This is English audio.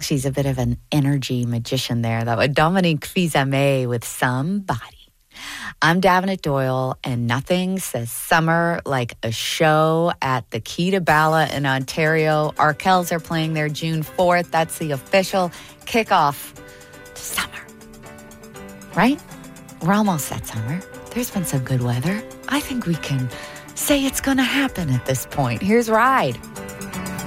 She's a bit of an energy magician there. That was Dominique Fils-Aimé with Somebody. I'm Davenant Doyle, and nothing says summer like a show at the Key to Bala in Ontario. Arkells are playing there June 4th. That's the official kickoff to summer. Right? We're almost at summer. There's been some good weather. I think we can say it's going to happen at this point. Here's Ride.